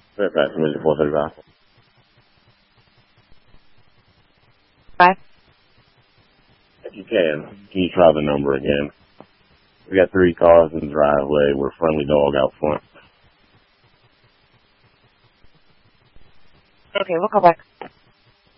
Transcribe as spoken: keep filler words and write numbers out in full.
That's right, Commission four thirty-five. Five. If you can, can you try the number again? We got three cars in the driveway. We're friendly dog out front. Okay, we'll call back.